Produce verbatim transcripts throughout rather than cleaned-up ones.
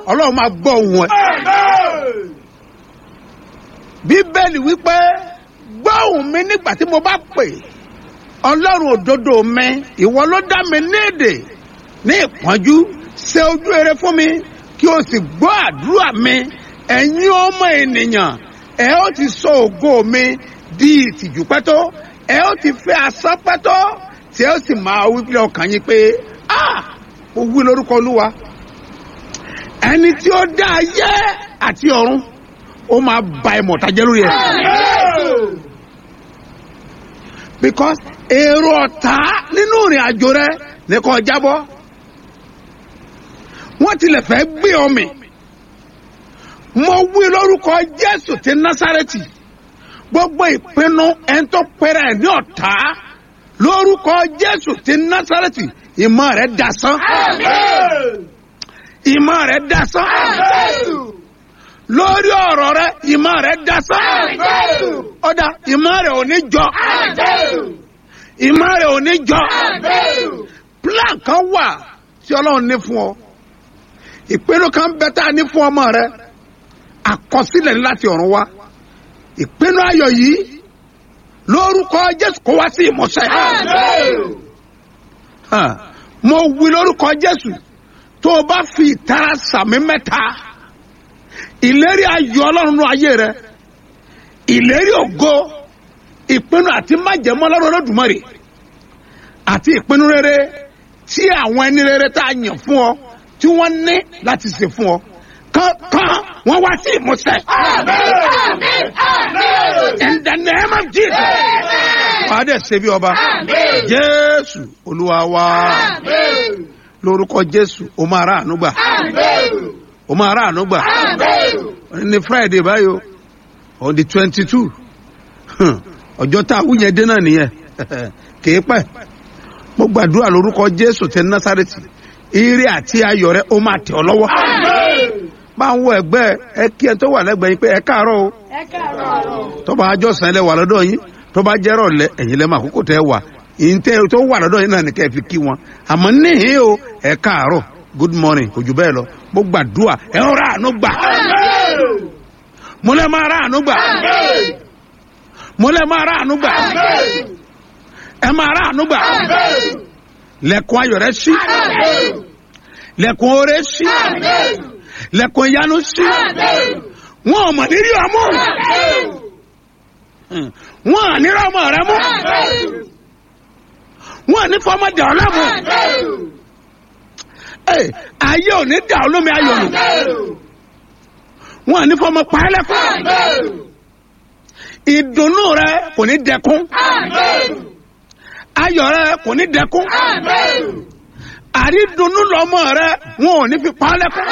Ọlọ́run máa gbọ́ ohùn ẹ. Bíbélì wípé gbọ́ ohùn mi nígbà tí mo bá pè. Ọlọ́run òdodo mi, ìwọ ló dá mi ní èdè ní ìpọ́njú, ṣe ojú rere fún mi kí o sì gbọ́ àdúrà mi. Ẹ̀yin ọmọ ènìyàn, ẹ ó ti sọ ògo mi di ìtìjú pẹ́tọ́, ẹ ó ti fẹ́ asán pẹ́tọ́, tí ẹ ó sì máa wí pé ọkàn yín pé ah mo wí lórúkọ Olúwa. Ẹni tí ó dá ayé àti ọ̀run ó máa ba ìmọ̀ta jẹ́ lórí ẹ̀. Because èrò ọ̀tá nínú ìrìn àjò rẹ ní kò jábọ́. Wọ́n tilẹ̀ fẹ́ gbé ọ mì. Mo wí lórúkọ Jésù ti Násárẹ́tì. Gbogbo ìpinnu ẹni tó pera ẹ̀ ní ọ̀tá lórúkọ Jésù ti Násárẹ́tì, ìmọ̀ rẹ̀ dasán. Ìmọ̀ rẹ̀ dasán. Lórí ọ̀rọ̀ rẹ̀ ìmọ̀ rẹ̀ dasán. Ọ̀dà ìmọ̀ rẹ̀ ò ní jọ. Ìmọ̀ rẹ̀ ò ní jọ. Plan kan wà tí Ọlọ́run ní fún ọ. Ìpinnu kan bẹ tá a ní fún ọmọ rẹ. Àkọsílẹ̀ ní láti ọ̀run wá. Ìpinnu ayọ̀ yìí lórúkọ Jésù kó wá sí ìmúṣẹ. Mo wí lórúkọ Jésù tó o bá fi ìtara sàmì mẹ́ta, ìlérí ayọ̀ Ọlọ́run nínú ayé rẹ, ìlérí ògo, ìpinnu àti májẹ̀mú Ọlọ́run Olódùmarè, àti ìpinnu rere tí àwọn ẹni rere tá a yàn fún ọ tí wọ́n ní láti ṣe fún ọ kankan wọ́n wá sí ìmúṣẹ. In the name of Jesus. Wàá dẹ̀ ṣe bí ọba. Jésù Olúwa wa. Lórúkọ Jésù o máa rà àánú gbà. O máa rà àánú gbà. Ní Friday báyìí on the twenty two. Ọjọ́ tá a wú yẹn dé náà nìyẹn. Kìí pẹ́. Mo gbàdúrà lórúkọ Jésù ti Násárẹ́tì. Ire àti ayọ̀ rẹ ó máa tẹ̀ ọ́ lọ́wọ́. Bá ń wo ẹgbẹ́ ẹ kí ẹ tó wà lẹ́gbẹ̀ẹ́ yín pé ẹ káàárọ̀ o. Ẹ káàárọ̀ o. Tó bá àjọsìn lẹ wà lọ́dọ̀ yín, tó bá jẹ́ rọ̀lẹ́ ẹ̀yin lẹ máa kókó tẹ́ wà. Ìyíntẹ́ tó wà lọ́dọ̀ yín náà ní kẹ́ ẹ fi kí wọn. Àmọ́ níhìn o ẹ káàárọ̀ good morning kò jù bẹ́ẹ̀ lọ. Mo gbàdúrà ẹ ń ra àánú gbà. Mo lẹ máa ra àánú gbà. Mo lẹ máa ra àánú gbà. Ẹ máa ra àánú gbà. Lẹ̀kùn ayọ̀ rẹ ṣí. Lẹ̀kùn oore ṣí. Lẹ̀kùn ìyanu ṣí. Wọ́n ò mọ̀ nírí ọmọ. Wọ́n à ní ọmọ rẹ mú. Wọ́n à ní fọmọ dà ọ́ lọ́mọ. Ayé ò ní dà ọ́ lómi ayọ̀ nù. Wọ́n à ní fọmọ pa ẹ́ lẹ́kọ̀ọ́. Ìdùnnú rẹ kò ní dẹkún. Ayọ̀ rẹ kò ní dẹkún. Àrídùnnú lọ́mọ rẹ wọn ò ní fi pa ọ́ lẹ́kún.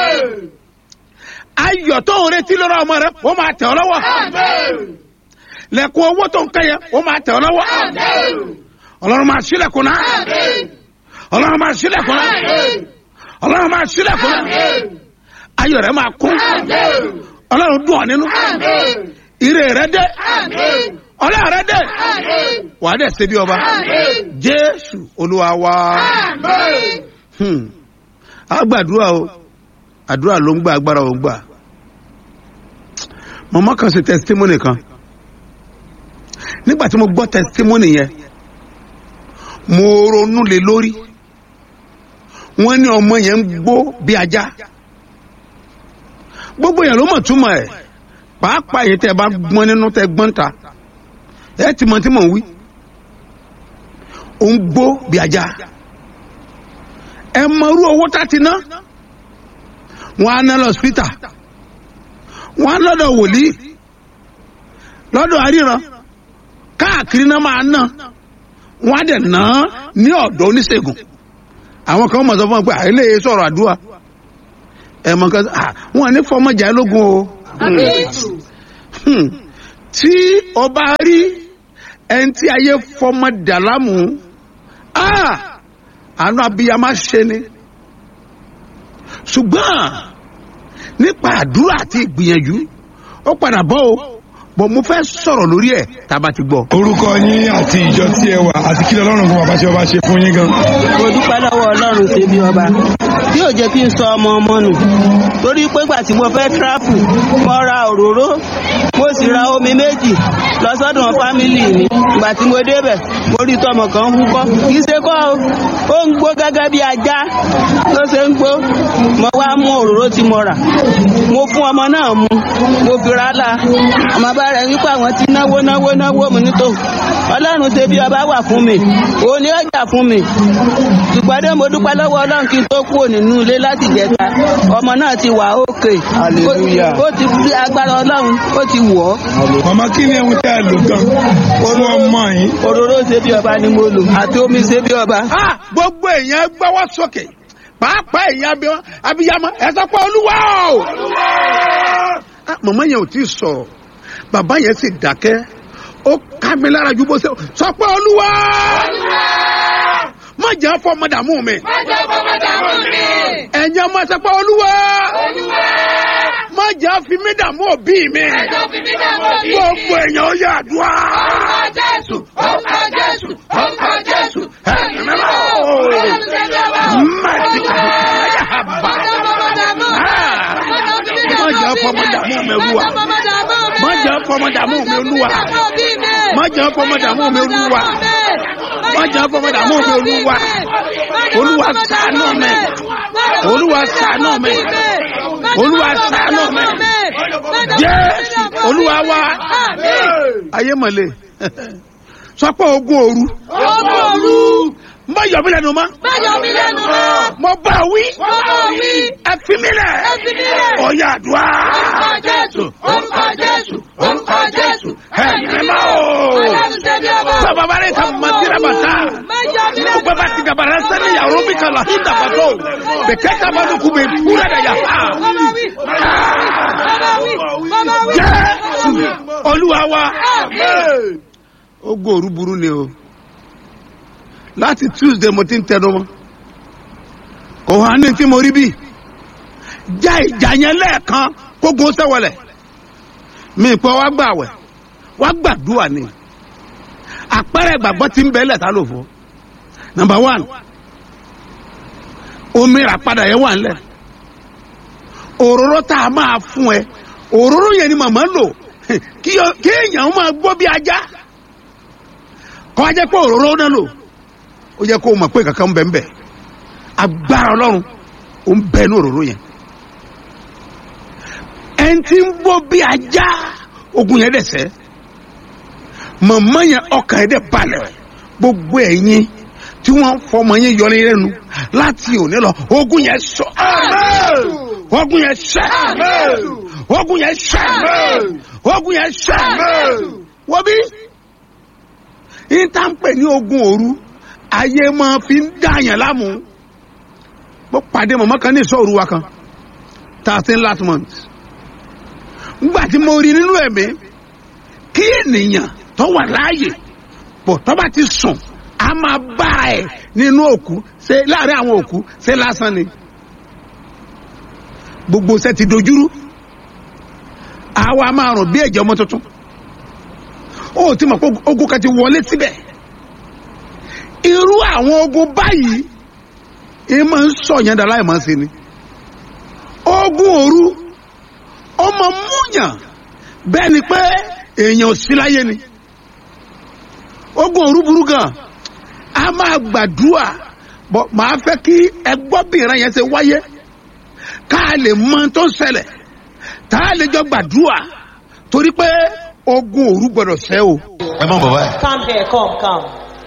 Ayọ̀ tó ń retí lọ́rọ̀ ọmọ rẹ ó máa tẹ̀ ọ́ lọ́wọ́. Lẹ̀kùn owó tó ń kẹ́yẹ ó máa tẹ̀ ọ́ lọ́wọ́. Ọlọ́run máa ṣílẹ̀kùn náà. Ọlọ́run máa ṣílẹ̀kùn náà. Ọlọ́run máa ṣílẹ̀kùn náà. Ayọ̀ rẹ máa kún. Ọlọ́run dùn ọ́ nínú. Ire rẹ dé. Ọlọ́run rẹ dé. Wàá dẹ̀ ṣe bí ọba. Jésù Olúwa wa. A gbàdúrà o. Àdúrà ló ń gbà, agbára ò ń gbà. Màmá kan ṣe testimony kan. Nígbà tí mo gbọ́ testimony yẹn, mo ronú lé lórí. Wọ́n ní ọmọ yẹn ń gbó bí ajá. Gbogbo yẹn ló mọ̀ túmọ̀ ẹ̀. Pàápàá yìí tẹ́ bá gbọ́n nínú tẹ́ gbọ́n ta. Ẹ ti mọ̀ tí mò ń wí. Ó ń gbó bí ajá. Ẹ mọ irú owó tá ti ná. Wọ́n á ná lọ hospital. Wọ́n á lọ́dọ̀ wòlíì. Lọ́dọ̀ aríran. Káàkiri náà máa ná. Wọ́n á dẹ̀ ná ní ọ̀dọ̀ oníṣègùn. Àwọn kan mọ̀ sọ fún wọn pé àìlè sọ̀rọ̀ àdúrà. Ẹ mọ̀ kan wọ́n ní fọmọjà lógún o. Tí ọba rí ẹni tí ayé fọmọ dàlámù, àánú abiyamọ ṣe ni. Ṣùgbọ́n nípa àdúrà àti ìgbìyànjú ó padà bọ́ o. Bọ̀ mo fẹ́ sọ̀rọ̀ lórí ẹ̀ tá a bá ti gbọ́. Orúkọ yín àti ìjọ tí ẹ wà àti kí Ọlọ́run fún bàbá tí ọba ṣe fún yín gan. Mo dúpẹ́ lọ́wọ́ Ọlọ́run ṣe bí ọba. tí ò jẹ́ kí n sọ ọmọ ọmọ nù torí pé gbà tí mo fẹ́ tíráfù mo ra òróró mo sì ra omi méjì lọ sọ́dọ̀ fámìlì mi. Ìgbà tí mo débẹ̀ mo rí tọmọ kan húkọ́ kì í ṣe kọ́ ó ń gbó gẹ́gẹ́ bí ajá ló ṣe ń gbó. Mo wá mú òróró tí mo rà mo fún ọmọ náà mu mo fi ra la ọmọ bá rẹ̀ wípé àwọn ti náwó náwó náwó mi nítò Ọlọ́run ṣe bí ọba wà fún mi òun ni ó jà fún mi. Ṣùgbọ́n dé mo dúpẹ́ lọ́wọ́ Ọlọ́run kí n tó kúrò nínú ilé láti jẹta ọmọ náà ti wà ókè ó ti fi agbára Ọlọ́run ó ti wọ̀ ọ́. Màmá kí ni ẹ̀hún tẹ́ ẹ lò gan fún ọmọ yìí? Òróró ṣe bí ọba ni mo lò àti omi ṣe bí ọba. Gbogbo èèyàn gbọ́wọ́ sókè pàápàá èèyàn abiyamọ ẹ sọ pé Olúwa o. Màmá yẹn ò tí ì sọ bàbá yẹn sì dákẹ́ ó ká mi lára ju bó ṣe sọ pé Olúwa má jẹ́ fọmọ dààmú mi. má jẹ́ fọmọ dààmú mi. ẹ̀yin ọmọ sọ pé Olúwa má jẹ́ fi mí dààmú òbí mi. má jẹ́ fi mí dààmú òbí mi. gbogbo èèyàn ó yà àdúrà. orúkọ Jésù orúkọ Jésù orúkọ Jésù. ẹ̀yin mímọ́ má ti kà á bá. má jẹ́ fọmọ dààmú mi Olúwa. má jẹ́ fọmọ dààmú mi Olúwa. má jẹ́ fọmọ dààmú mi Olúwa. má jẹ́ fọmọ dààmú mi Olúwa. Olúwa ṣàánú mi. Olúwa ṣàánú mi. Olúwa ṣàánú mi. Jésù Olúwa wa. Ayé mọ̀lẹ́ sọ pé ogun òru. ogun òru. Má yọ mí lẹ́nu mọ́. má yọ mí lẹ́nu mọ́. Mo bá wí. mo bá wí. Ẹ fi mí lẹ̀. ẹ fi mí lẹ̀. Ó yá àdúrà. orúkọ Jésù orúkọ Jésù orúkọ Jésù. ẹ̀yin mímọ́ o. Ọlọ́run ṣe bí ọba. Bàbá bá rẹ̀ ká mọ̀ sí rabata. má yọ mí lẹ́nu. Bàbá ti gàbàrà sẹ́ni yàrá mi kan la hinda bato. Bẹ̀kẹ́ kaba ló kú bẹ̀ kúrẹ́ dẹ̀ yà. bàbá wí. bàbá wí. bàbá wí. Jésù Olúwa wa. Àmín. Ogun òru burú ni o. Láti Tuesday mo ti ń tẹnu mọ́. Kò hàn ní tí mo rí bí. Já ìjà yẹn lẹ́ẹ̀kan kógun sẹ́wọ̀lẹ̀. Mi pọ̀ wá gbàwẹ̀ wá gbàdúrà ni. Àpẹẹrẹ ìgbàgbọ́ ti ń bẹ lẹ́ta ló fọ́. Number one, omi rà padà yẹn wà nílẹ̀. Òróró tá a máa fún ẹ òróró yẹn ni màmá lò kí èèyàn máa gbọ́ bí ajá. Kọ́ ajẹ́ pé òróró náà lò ó yẹ kó o mọ̀ pé kankan ń bẹ ń bẹ agbára Ọlọ́run ó ń bẹ ní òróró yẹn. Ẹni tí ń gbọ́ bí ajá ogun yẹn dẹ̀ sẹ́ màmá yẹn ọkàn yẹn dẹ̀ balẹ̀ gbogbo ẹ̀yin tí wọ́n fọmọ yẹn yọ ní lẹ́nu láti òní lọ ogun yẹn sọ. ogun yẹn sẹ́ ogun yẹn sẹ́ ogun yẹn sẹ́ wọ́n bí ìtànpè ní ogun òru ayé máa fi ń dààyàn láàmú. Mo pàdé màmá kan ní ìṣọ́ òru wa kan thirteen last month. Ngbà tí mo rí nínú ẹ̀mí kí ènìyàn tó wà láàyè pọ̀ tó bá ti sùn a máa bá ẹ̀ nínú òkú ṣe láàrin àwọn òkú ṣe lásán ni. Gbogbo ṣe ti dojúrú àwa máa rùn bí ẹ̀jẹ̀ ọmọ tuntun. Ó ti mọ̀ pé ogun kan ti wọlé síbẹ̀. Irú àwọn ogun báyìí ìmọ̀ ń sọ̀yàn dà láì máa ṣe ni. Ogun òru ọmọ múyàn bẹ́ẹ̀ ni pé èèyàn ò sí láyé ni. Ogun òru burú gan a máa gbàdúrà bọ̀ máa fẹ́ kí ẹgbọ́bìnrin yẹn ṣe wáyé ká lè mọ tó ń ṣẹlẹ̀ tá a lè jọ gbàdúrà torí pé ogun òru gbọdọ̀ ṣẹ́ o. Ẹ má bọ̀ báyìí. Come here, come, come.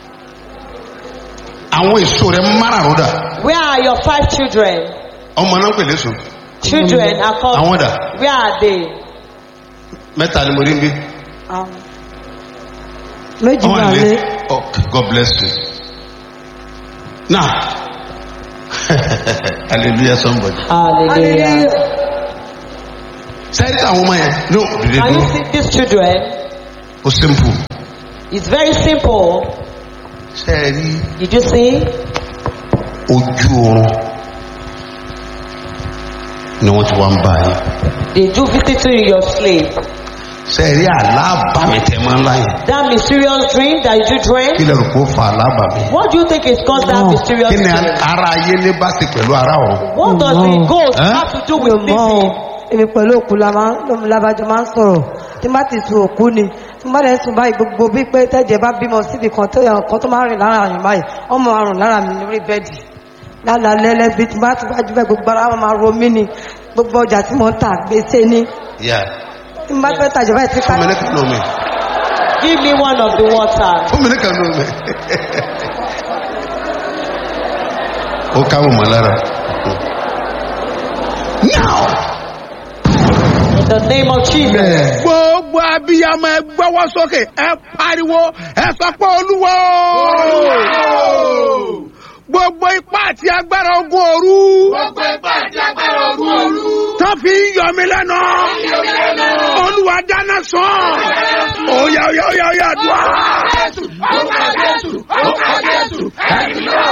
Àwọn èso rẹ̀ márààrún dà. Where are your five children? Ọmọ náà ń pè léso. Children are called. Àwọn dà. Where are they? Mẹ́ta ni mo rí ń bí. Um, méjì Ọmọ wà àlè. lé. Oh, God bless you. Now, hallelujah somebody. Hallelujah. Sẹ́yìn tí àwọn ọmọ yẹn ní òdìdí Can you dúró. see these children? Ó simple. It's very simple. Sẹ́yìn Did you see? ojú oorun ni wọ́n ti wá ń bá yín. They do visit you in your sleep. Sẹ́yìn àlá àbámẹ́tẹ̀ máa ń láyìn. That mysterious dream that you dream. kí lè rò kó fa alábàbí. What do you think is caused that mysterious kí ni dream? ara ayé ní bá ti pẹ̀lú ara ọ̀run. What does the ghost Huh? have to do with mi ò mọ̀ sleeping? ọ́ èmi pẹ̀lú òkú la máa ń labajọ máa ń sọ̀rọ̀ tí má ti sun òkú ni tí má dẹ̀ sùn báyìí gbogbo bí pé tẹ́jẹ̀ bá bímọ síbi kan tó yàn kan tó máa ń rìn lára àyàn báyìí ọmọ àrùn lára mi lórí bẹ́ẹ̀dì lálẹ́ lẹ́bi tí má ti wájú bẹ́ẹ̀ gbogbo ara wọn máa ro mí ni gbogbo ọjà tí mo ń tà gbèsè ni tí má fẹ́ tàjọba ẹ̀ ti ká. fún mi ní kànú mi. Give me one of the water. fún mi ní kànú mi. ó káwọn mọ̀ lára. now In the name of Jesus. gbogbo abiyamọ ẹ gbọ́wọ́ sókè ẹ pariwo ẹ sọ pé olúwo gbogbo ipá àti agbára ogun òru Gbogbo ipá àti agbára ogun òru. tó fi ń yọ mí lẹ́nu olúwa dáná sàn óyá óyá óyá óyá dùá. Jésù, orúkọ Jésù, orúkọ Jésù, ẹ̀mí náà.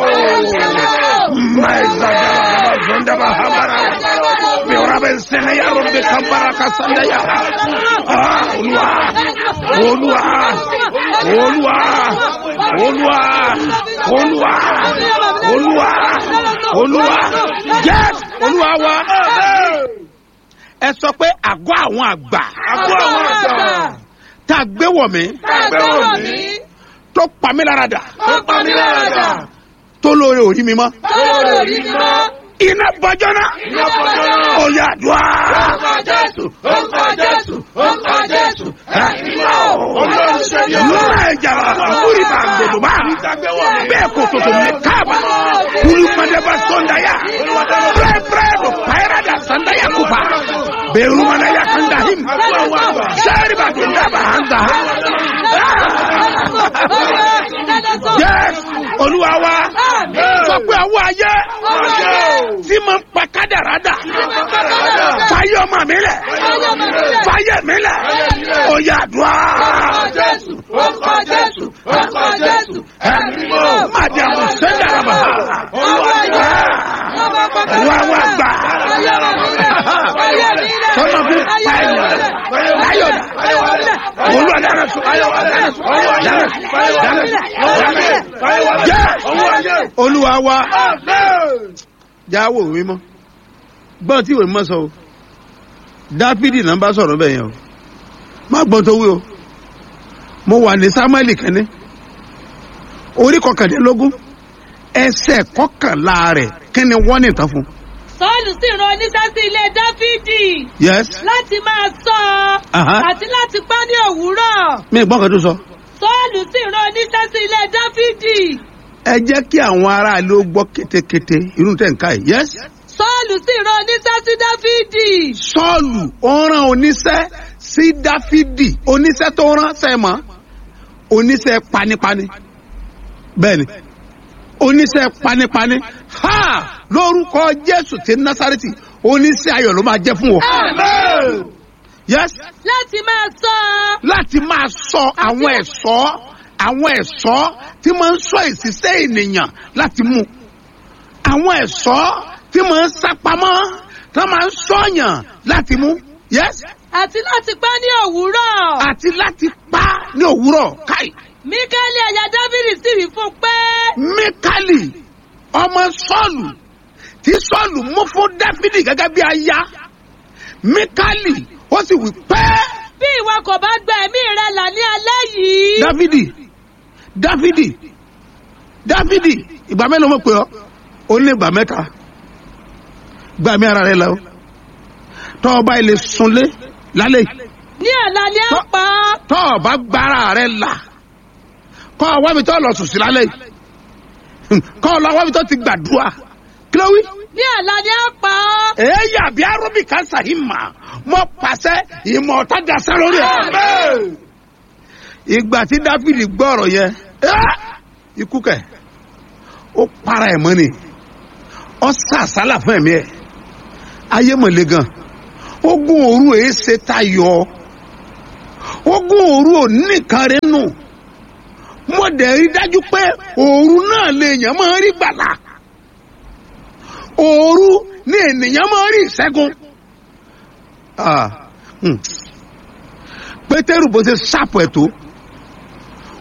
Olúwa Olúwa Olúwa Olúwa Olúwa Olúwa Olúwa yes Olúwa wa ẹ sọ pé àgọ́ àwọn àgbà Àgọ́ àwọn àgbà. tá a gbé wọ̀ mí Ẹgbẹ́ wọ̀ mí. tó pa mí lára dà Ó pa mí lára dà. tó lóore òrí mi mọ́ Ó rí mi mọ́. iná bọjọ́ náà Iná bọjọ́ náà. ó yá dùá. Orúkọ Jésù, orúkọ Jésù, orúkọ Jésù, ẹ̀mí náà. Ọlọ́run ṣe ní ọ̀rọ̀. lọ́la ẹja àbúrò bá gbèdò bá bẹ́ẹ̀ kò tó tó mi káàbà kulùpàdébà sọ̀ndàyà pẹ́ẹ́pẹ́ẹ́dù pàyẹ́rẹ́dà sọ̀ndàyà kùfà bẹ́ẹ̀rùmọ̀nàyà kàndàhìm sẹ́ẹ̀rì bá tó dábà hàndà. Yes, Olúwa wa sọ pé àwọn ayé tí mo ń pa kádàrádà fàyè ọmọ mi lẹ̀ fàyè mi lẹ̀ ó yá dùá. Jésù, orúkọ Jésù, orúkọ Jésù, ẹ̀mí náà. Màdìàmù sẹ́dàràbà wà wà gbà tọ́nà fún pààyàn láyọ̀dà olúwa dáná sùn dáná sùn dáná sùn dáná sùn jẹ́ olúwa wa jáwó òwe mọ́ gbọ́n tí ìwé mọ́ sọ o dáfídì náà bá sọ̀rọ̀ bẹ́ẹ̀ yẹn o má gbọ́n tó wí o mo wà ní sámúẹ́lì kẹ́ni orí kọkàndínlógún ẹsẹ̀ kọkànlá rẹ̀ kí ni wọ́n ní ìtàn fún. Sọ́ọ̀lù sì rán oníṣẹ́ sí ilé Dáfídì yes. láti máa ṣọ́ ọ Aha. àti láti pa ní òwúrọ̀. mi gbọ́n kan tó sọ. Sọ́ọ̀lù sì rán oníṣẹ́ sí ilé Dáfídì. ẹ jẹ́ kí àwọn aráàlú ó gbọ́ kétékété irú tẹ̀ ń ká yìí. yes. Sọ́ọ̀lù sì rán oníṣẹ́ sí Dáfídì. sọ́ọ̀lù ó rán oníṣẹ́ sí dáfídì oníṣẹ́ tó rán sẹ́mọ́ oníṣẹ́ panipani bẹ́ẹ̀ ni oníṣẹ́ panipani ha lórúkọ jésù ti násárẹ́tì oníṣẹ́ ayọ̀ ló máa jẹ́ fún ọ. yes. Láti máa ṣọ́ ọ. láti máa sọ àwọn ẹ̀ṣọ́ àwọn ẹ̀ṣọ́ tí máa ń sọ ìṣiṣẹ́ ènìyàn láti mú àwọn ẹ̀ṣọ́ tí máa ń sápamọ́ tí máa ń sọ̀yàn láti mú. yes. Àti láti pa ní òwúrọ̀. àti láti pa ní òwúrọ̀ káì. Míkálì aya Dáfídì sì wí fún pé. Míkálì ọmọ sọ́ọ̀lù tí sọ́ọ̀lù mú fún dáfídì gẹ́gẹ́ bí aya Míkálì ó sì wí pé. Bí ìwọ kò bá gba ẹ̀mí rẹ là ní alẹ́ yìí. dáfídì dáfídì dáfídì ìgbà mélòó mo pè ọ́ ó ní ìgbà mẹ́ta gbà mí ara rẹ lọ tọ́ ọ bá ilé sunlé lálẹ́ yìí. Ní ọ̀la ni a pa á. tọ́ ọ bá gbára rẹ là kọ́ ọ wábi tọ́ lọ sùn sí lálẹ́ yìí kọ́ ọ lọ wábi tọ́ ti gbàdúrà kí ló wí. Ní ọ̀la ni a pa á. èyí àbí arúbì kansa yìí mà mọ pàṣẹ ìmọ̀ ọ̀tá dasẹ́ lórí ẹ̀. ìgbà tí dáfídì gbọ́ ọ̀rọ̀ yẹn ikú kẹ̀ ó para ẹ̀ mọ́ ni ó sàsálà fún ẹ̀mí ẹ̀ ayé mọ̀lẹ́ gan ogun òru èé ṣe tayọ ogun òru ò nìkan rẹ̀ nù mo dẹ̀ rí dájú pé òru náà lè yàn máa rí gbàlà òru ni ènìyàn máa rí ìṣẹ́gun. pétérù bó ṣe ṣàpọ̀ ẹ̀ tó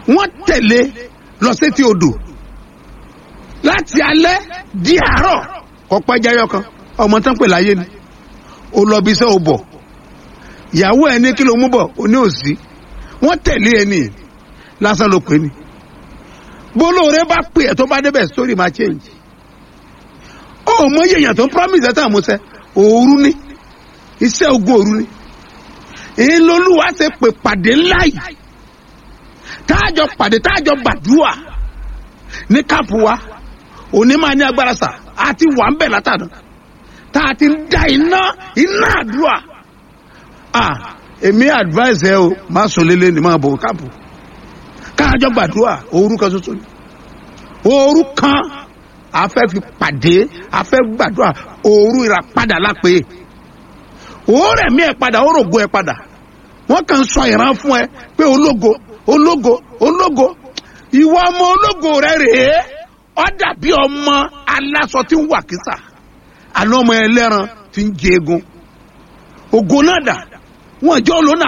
wọ́n tẹ̀lé lọ sétí odò láti alẹ́ di àárọ̀ kọ́pẹ́ jayọ kan ọmọ tán pè láyé ni ó lọ bí iṣẹ́ ò bọ̀ ìyàwó ẹ̀ ní kí ló mú bọ̀ ó ní òsì wọ́n tẹ̀lé ẹni lásán ló pè ní bólóore bá pè ẹ̀ tó bá débẹ̀ story máa change ó mọ iye èèyàn tó ń promise ẹ̀ tán àmúṣẹ òru ni iṣẹ́ ogun òru ni èyí lolúwa ṣe pè pàdé ńlá yìí táàjọ pàdé táàjọ gbàdúrà ní káàpù wa òní máa ní agbára sà àti wà ń bẹ̀ látàdán tá a ti ń da iná iná àdúrà ah èmi advice ẹ o máa sọ lélẹ̀ ní máa bọ̀ káàpù káàjọ gbàdúrà òru kan ṣoṣo ni òru kan a fẹ́ fi pàdé a fẹ́ gbàdúrà òru ìràpadà lápè òórẹ̀ mi ẹ̀ padà ó rògo ẹ̀ padà wọ́n kàn sọ ìran fún ẹ pé ológo ológo ológo ìwọ ọmọ ológo rẹ rèé ọ dàbí ọmọ aláṣọ tí ń wà kísà àná ọmọ ẹlẹ́ran tí ń jẹ egun ògo náà dà wọ́n jọ lónà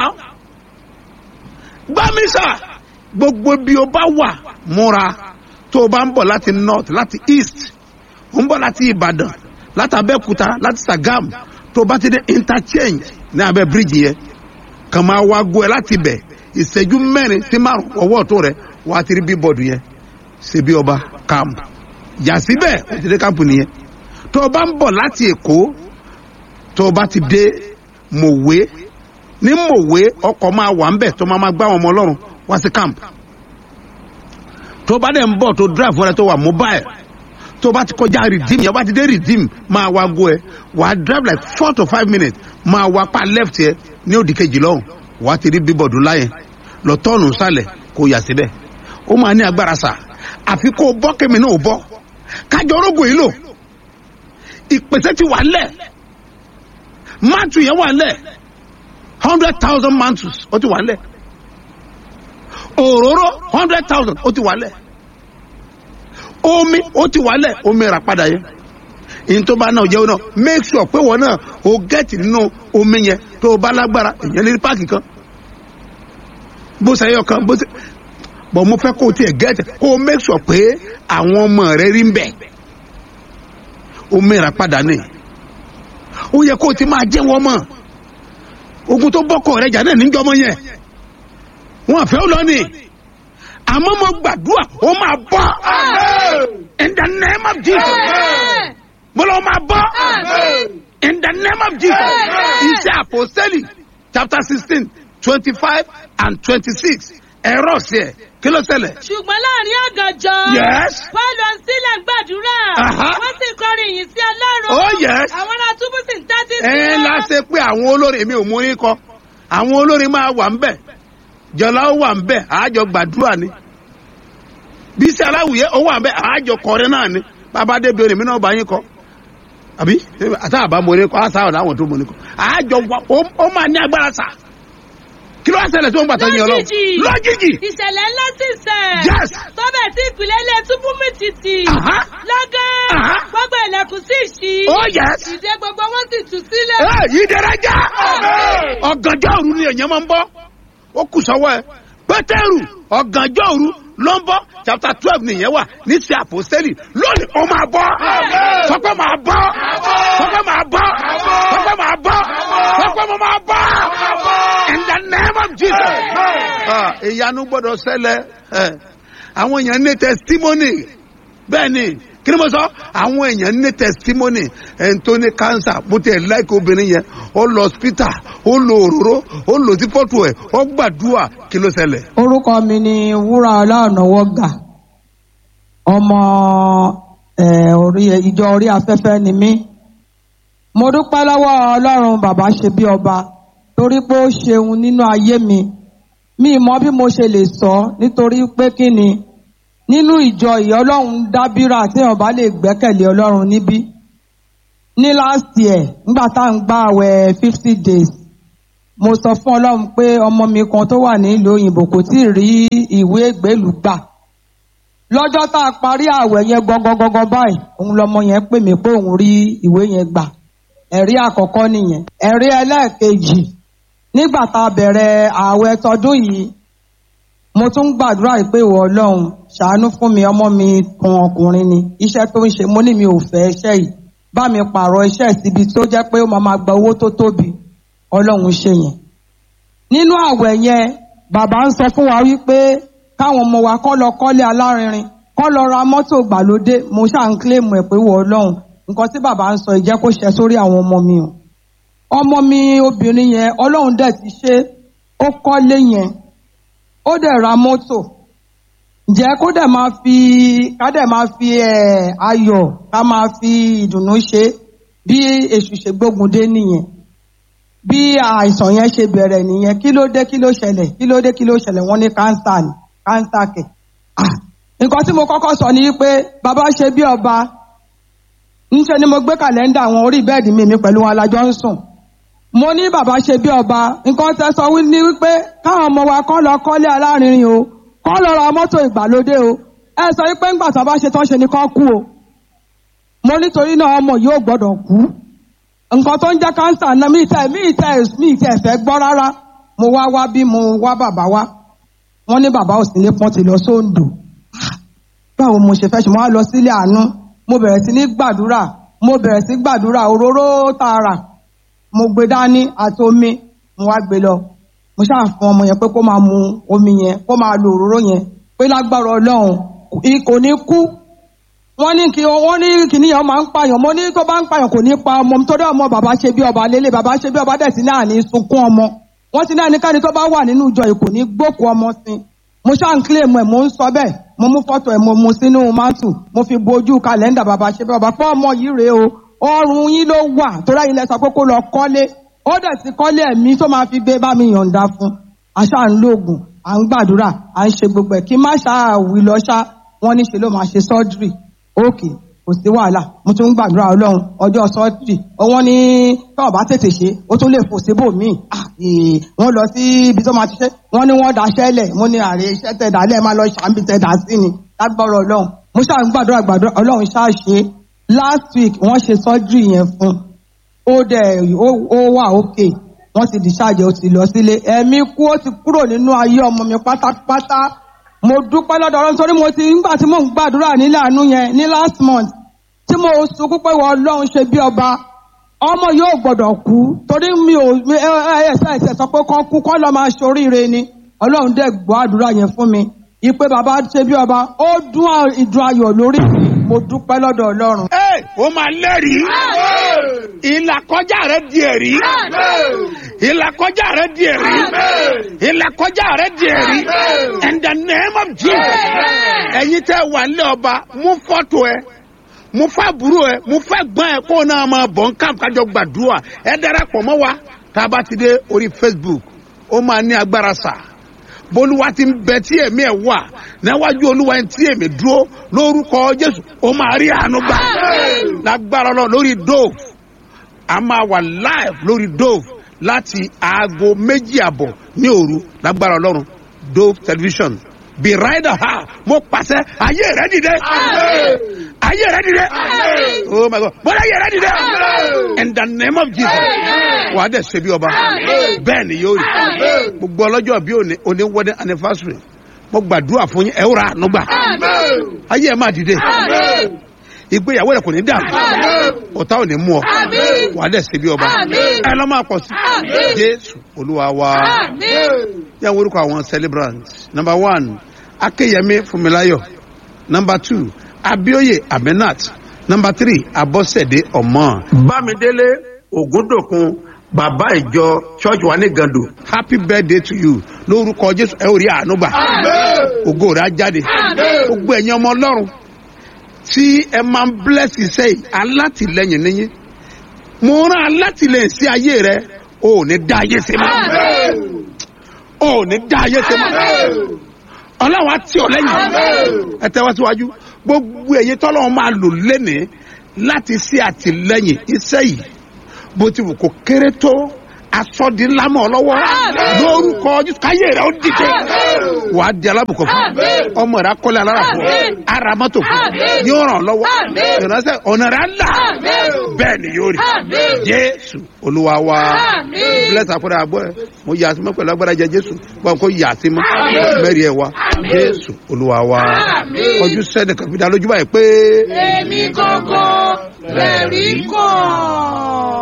gbámísà gbogbo bí o bá wà múra tó o bá ń bọ̀ láti north láti east o ń bọ̀ láti ìbàdàn láti abẹ́òkúta láti sàgám tó o bá ti dé interchange ní abẹ́ bíríìjì yẹn kàn máa wá gbọ́ ẹ láti bẹ̀ ìṣẹ́jú mẹ́rin sí márùn ọwọ́ tó rẹ̀ wá ti rí bíbọ̀dù yẹn ṣe bí ọba camp yà síbẹ̀ ó ti dé camp nìyẹn tó o bá ń bọ̀ láti èkó tó o bá ti dé mòwe ní mòwe ọkọ̀ máa wà ń bẹ̀ tó máa máa gbá àwọn ọmọ ọlọ́run wá sí camp tó o bá dẹ̀ ń bọ̀ tó drive fúnra tó wà mobile tó o bá ti kọjá redeem yẹn o bá ti dé redeem máa wá gbọ́ ẹ wàá drive like four to five minutes máa wá pa left yẹ ní òdì kejì lọ́hùn wàá ti rí bíbọ̀dù láyẹn lọ tọ́ọ̀nù sálẹ̀ kó yà síbẹ̀ ó máa ní agbára sà àfi kó o bọ́ kémi náà ó bọ́ kájọ orógùn yìí lò ìpèsè ti wà lẹ̀ mantu yẹn wà lẹ̀ hundred thousand mantus ó ti wà lẹ̀ òróró hundred thousand ó ti wà lẹ̀ omi ó ti wà lẹ̀ omi rà padà yẹn ìyẹn tó bá náà jẹ́ náà make sure pé wọ́n náà o gẹ́ẹ̀tì nínú omi yẹn tó o bá lágbára èèyàn lè rí páàkì kan bó ṣe yọ kan bó ṣe bọ̀ mo fẹ́ kó o tiẹ̀ gẹ́ẹ̀tì kó o make sure pé àwọn ọmọ rẹ rí ń bẹ̀ omi rà padà ní ó yẹ kó o ti máa jẹ́ wọ́n mọ̀ ogun tó bọ́kọ̀ rẹ jà náà níjọ́ mọ́ yẹn wọ́n àfẹ́ ó lọ ní àmọ́ mo gbàdúrà ó máa bọ́ in the name of Jesus. Bọ́lá máa bọ́. In the name of Jesus. Iṣẹ́ àpòstélì chapter sixteen twenty-five and twenty-six ẹ̀rọ sí ẹ̀ kí ló ṣẹlẹ̀. ṣùgbọ́n láàrin ọ̀gànjọ́. Yes. Pọ́ọ̀lù sílẹ̀ ń gbàdúrà. Wọ́n sì kọrin ìyìn sí Ọlọ́run. Oh yes. Àwọn ará túbú sì ń tẹ́tí sí wọn. Ẹ ńlá ṣe pé àwọn olórin mi ò mú yín kọ àwọn olórin máa wà ń bẹ̀ jọlá ó wà ń bẹ̀ àájọ gbàdúrà ni bísí aláwùyé ó wà ń bẹ̀ àájọ kọrin náà ni bàbá débi orin mi náà bá yín kọ àbí àtà àbá mo ní kọ àṣà ọ̀dà àwọn tó mo ní kọ àájọ ó máa ní agbára sà kí ló wá ṣẹlẹ̀ tó ń gbàtọ́ yín ọlọ́run lójijì ìṣẹ̀lẹ̀ ńlá sì ṣẹ̀. yes. tọ́bẹ̀ tí ìpìlẹ̀ ilé túbú mi títì. lọ́gán gbogbo ilẹ̀kùn sì ṣí. oh yes. ìdè gbogbo wọn sì tú sílẹ̀. ẹ yìí dẹrẹ já ọ̀gànjọ́ òru ni èèyàn máa ń bọ́ ó kù sọ́wọ́ ẹ pétérù ọ̀gànjọ́ òru ló ń bọ́ chapter twelve nìyẹn wà ní ti àpòstélì lónìí ó máa bọ́ sọpẹ́ máa bọ́ sọpẹ́ máa bọ́ sọpẹ́ máa bọ́ sọpẹ́ mo máa bọ́ in the name of Jesus. ìyanu gbọ́dọ̀ ṣẹlẹ̀ àwọn èèyàn ní testimony bẹ́ẹ̀ ni kí ni mo sọ àwọn èèyàn ní testimony ẹni tó ní cancer bó tiẹ̀ láìka obìnrin yẹn ó lọ hospital ó lo òróró ó lò sí fọ́tò ẹ̀ ó gbàdúrà kí ló ṣẹlẹ̀. orúkọ mi ni wúrà ọlọ́ọ̀nàwọ́gà ọmọ ìjọ orí afẹ́fẹ́ ni mí mo dúpẹ́ lọ́wọ́ ọlọ́run bàbá ṣe bí ọba torí pé ó ṣeun nínú ayé mi mi mọ bí mo ṣe lè sọ nítorí pé kí ni nínú ìjọ ìyá ọlọ́run dábírà tí èèyàn bá lè gbẹ́kẹ̀lé ọlọ́run níbí ní last year nígbà tá à ń gbà àwẹ̀ fifty days mo sọ fún ọlọ́run pé ọmọ mi kan tó wà nílùú òyìnbó kò tí ì rí ìwé ìgbélùú gbà lọ́jọ́ tá a parí àwẹ̀ yẹn gọ́gọ́gọ́gọ́ báyìí òun lọmọ yẹn pè mí pé òun rí ìwé yẹn gbà ẹ̀rí àkọ́kọ́ nìyẹn ẹ̀rí ẹlẹ́ẹ̀kejì nígbà tá a bẹ̀rẹ̀ àwẹ̀ tọdún yìí mo tún ń gbàdúrà pé ìwọ ọlọ́run ṣàánú fún mi, ọmọ mi kan ọkùnrin ni iṣẹ́ tó ń ṣe mo ní mi ò fẹ́ iṣẹ́ yìí, bá mi pààrọ̀ iṣẹ́ síbi tó jẹ́ pé ó máa máa gba owó tó tóbi. Ọlọ́run ṣe yẹn. Nínú àwẹ̀ yẹn bàbá ń sọ fún wa wípé káwọn ọmọ wa kọ́ lọ kọ́lé alárinrin, kọ́ lọ ra mọ́tò gbàlódé. Mo ṣáà ń kílèmù ẹ̀ pé ìwọ ọlọ́run nǹkan tí bàbá ń sọ ìjẹ́ kó ṣẹ sórí àwọn ọmọ mi o. Ọmọ mi obìnrin yẹn ọlọ́run dẹ̀ ti ṣe, ó kọ́lé yẹn, ó dẹ̀ ra mọ́tò. Ǹjẹ́ kó dẹ̀ máa fi ká dẹ̀ máa fi ẹ̀ ayọ̀ ká máa fi ìdùnnú ṣe bí èṣù ṣe gbógun dé nìyẹn. Bí àìsàn yẹn ṣe bẹ̀rẹ̀ nìyẹn, kí ló dé kí ló ṣẹlẹ̀ kí ló dé kí ló ṣẹlẹ̀ wọ́n ní káńsà ni káńsà kẹ̀. Nǹkan tí mo kọ́kọ́ sọ ni pé bàbá ṣe bí ọba, ńṣe ni mo gbé kàlẹ́ndà àwọn orí bẹ́ẹ̀dì mi mi pẹ̀lú wọn alájọ ń sùn. Mo ní bàbá ṣe bí ọba, nǹkan tẹ́ sọ ní wípé káwọn ọmọ wa kọ́ lọ kọ́lé alárinrin o, kọ́ lọ ra mọ́tò ìgbàlódé o. Ẹ sọ wípé ńgbà tá a bá ṣe tán ṣe ni kọ́ kú o. Mo nítorí náà ọmọ yóò gbọ́dọ̀ kú. Nǹkan tó ń jẹ́ káńsà náà mi tẹ̀ mí tẹ̀ mí tẹ̀ fẹ́ gbọ́ rárá. Mo wá wá bí mo wá bàbá wá. Wọ́n ní bàbá òsínlé pọ́n ti lọ sóńdò. Báwo mo ṣe fẹ́ ṣe mo wá lọ sílé àánú. Mo bẹ̀rẹ̀ sí ní gbàdúrà. Mo bẹ̀rẹ̀ sí gbàdúrà òróró tààrà. Mo gbé dání àti omi. Mo wá gbé lọ. Mo ṣáà fún ọmọ yẹn pé kó máa mu omi yẹn, kó máa lo òróró yẹn. Pé lágbára Ọlọ́run kò ní kú. Wọ́n ní kí wọ́n ní kìíní yẹn máa ń pààyàn. Mo ní tó bá ń pààyàn kò ní pa ọmọ mi torí ọmọ bàbá ṣe bí ọba lélẹ̀. Bàbá ṣe bí ọba dẹ̀ sí náà ní sunkún ọmọ. Wọ́n ti náà nìkan ni tó bá wà nínú ìjọ yìí kò ní gbókù ọmọ sí. Mo ṣáà ń kílè mọ̀ ẹ̀ mo ń sọ bẹ́ẹ̀. Mo mú fọ́tò ẹ̀ mo mú sínú mátù. Mo fi bojú kàlẹ́ndà bàbá ṣe bí ọba pé ọmọ yìí rèé o. Ọrùn yín ló wà torí ẹ̀yin lẹ sọ pé kó lọ kọ́lé. Ó dẹ̀ ti kọ́lé ẹ̀mí tó máa fi gbé bá mi yọ̀ǹda fún. Àṣà ń lóògùn, à ń gbàdúrà, à ń ṣe gbogbo ẹ̀ kí má ṣáà wí lọ ṣá. Wọ́n ní ṣe ló máa ṣe sọ́jírì. Ókè. Kò sí wàhálà, mo tún ń gbàdúrà Ọlọ́run ọjọ́ sọ́ọ̀tì wọ́n ní tọ́ọ̀ bá tètè ṣe ó tún lè fò síbò míì. Wọ́n lọ sí ibi tó máa ti ṣe wọ́n ní wọ́n daṣẹ́ lẹ̀ mo ní ààrẹ iṣẹ́ tẹ̀dá lẹ́ẹ̀ máa lọ ṣàǹbì tẹ̀dá sí ni lágbọ́rọ̀ Ọlọ́run. Mo ṣáà ń gbàdúrà gbàdúrà Ọlọ́run ṣáà ṣe last week wọ́n ṣe sọ́jírì yẹn fún ó dẹ̀ ó wà òkè wọ́n ti discharge ó ti lọ sílé. Ẹ̀mí kú ó ti kúrò nínú ayé ọmọ mi pátápátá. Mo dúpẹ́ lọ́dọ̀ Ọlọ́run torí mo ti nígbà tí mò ń gbàdúrà nílẹ̀ àánú yẹn ní last month tí mo sunkún pé wọ́n Ọlọ́run ṣe bí ọba ọmọ yóò gbọ́dọ̀ kú torí mi ò ẹ̀ẹ́sẹ̀ ẹ̀sẹ̀ sọ pé kán kú kán lọ máa ṣoríire ni. Ọlọ́run dẹ̀ gbọ́ àdúrà yẹn fún mi ìpè bàbá ṣe bí ọba ó dún ìdùn ayọ̀ lórí mi. Mo dúpẹ́ lọ́dọ̀ Ọlọ́run. ẹ ó máa lẹ́rìí ìlàkọjá rẹ di ẹ̀rí ìlàkọjá rẹ di ẹ̀rí ìlàkọjá rẹ di ẹ̀rí in the name of Jesus. ẹ̀yin tẹ́ wà nílé ọba mú fọ́tò ẹ mú fàbúrò ẹ mú fẹ́ gbọ́n ẹ kó náà máa bọ̀ ń kàm kájọ gbàdúrà ẹ darapọ̀ mọ́ wa tá a bá ti dé orí Facebook ó máa ní agbára sà bolúwa ti ń bẹ tí èmi ẹ wà níwájú olúwa ẹni tí èmi dúró lórúkọ Jésù ó máa rí àánú gbà lágbára lọ lórí Dove a máa wà live lórí Dove láti aago méjì àbọ̀ ní òru lágbára Ọlọ́run Dove television be rider ha mo pàṣẹ ayé rẹ dìde ayé rẹ dìde oh my God bọ́lá ayé rẹ dìde in the name of Jesus wà á dẹ̀ ṣe bí ọba bẹ́ẹ̀ ni yóò rí gbogbo ọlọ́jọ́ bí òní wedding anniversary mo gbàdúrà fún yín ẹ ó ra àánú gbà ayé ẹ máa dìde ìgbéyàwó rẹ kò ní dàrú ọ̀tá ò ní mú ọ wà á dẹ̀ ṣe bí ọba ẹ lọ́ máa pọ̀ sí Jésù Olúwa wa yẹn wo orúkọ àwọn celebrants number one Akeyemi Funmilayo number two Abioye Aminat number three Abosede Omo Bamidele Ogundokun bàbá ìjọ church wa ní Gando happy birthday to you lórúkọ Jésù ẹ ò rí àánú gbà ògo rẹ̀ á jáde gbogbo ẹ̀yin ọmọ Ọlọ́run tí ẹ máa ń bless iṣẹ́ yìí alátìlẹ́yìn níyìn mo rán alátìlẹ́yìn sí ayé rẹ o ò ní dá ayé ṣe mọ́ o ò ní dá ayé ṣe mọ́ Ọlọ́run á tì ọ́ lẹ́yìn ẹ tẹ́wọ́ síwájú gbogbo ẹ̀yin tọ́lọ́run máa lò lénìí láti ṣe àtìlẹ́yìn iṣẹ́ yìí bó ti wù kó kéré tó asọ́di ńlá mọ́ ọ lọ́wọ́ lórúkọ Jésù káyé rẹ̀ ó dìde wà á di alábùkún fún ọmọ rẹ̀ akọ́lé alára fún ara mọ́tò fún yóò ràn lọ́wọ́ ìránṣẹ́ ọ̀nà rẹ̀ á là bẹ́ẹ̀ ni yóò rí Jésù Olúwa wa bless àfọdà àbọ̀ ẹ̀ mo yà sí mọ́ pẹ̀lú agbára jẹ Jésù gbọ́n kó yà sí mọ́ mẹ́rin ẹ̀ wa Jésù Olúwa wa ojú sẹ́ni kan fi dá lójú báyìí pé. èmi gangan lẹ́rí kàn.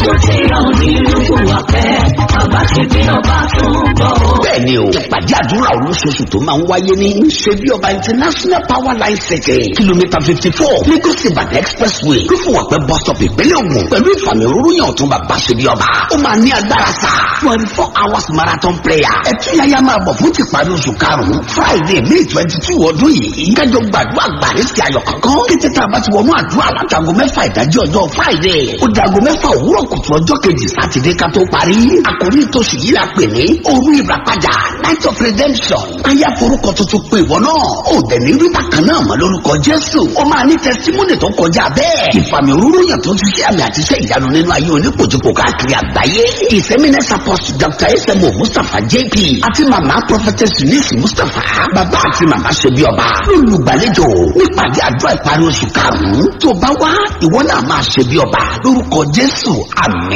bẹ́ẹ̀ni o ìpàdé àdúrà olóṣooṣù tó máa ń wáyé ní ṣebí ọba international power line city kìlómítà fifty four Lagos Ìbàdàn expressway lófùwàpẹ́ bus stop ìpínlẹ̀ Ògùn pẹ̀lú ìfàmì òróró yàn tún bàbá ṣebí ọba ó máa ní agbára sá twenty four hours marathon prayer ẹtúyáyá máa bọ̀ fún tìparí oṣù karùn-ún Friday May twenty two ọdún yìí kájọ gbàdúrà gbàrí sí ayọ̀ kankan kété tá a bá ti wọnú àdúrà látago mẹ́fà ìdájí ọjọ́ Friday ó dago mẹ́fà òwúrọ̀ kùtù ọjọ́ kejì sátidé ká tó parí àkòrí ìtòsí yìí la pè ní òru ìràpadà night of redemption káyà forúkọ tuntun pé ìwọ náà ó dẹ̀ ní rí bákan náà mọ́ lórúkọ Jésù ó máa ní testimony tó kọjá bẹ́ẹ̀ ìfàmì òróró yàn tó ti ṣe àmì àti iṣẹ́ ìyanu nínú ayé onípòjúpò káàkiri àgbáyé ìsẹ́mínẹ́sì apostle Doctor S M O Mustapha J P àti màmá prophetess Eunice Mustapha bàbá àti màmá ṣebí ọba lólùgbàlejò nípàdé àdúrà ìparí oṣù karùn-ún tó bá wá ìwọ náà máa ṣebí ọba lórúkọ Jésù àmín.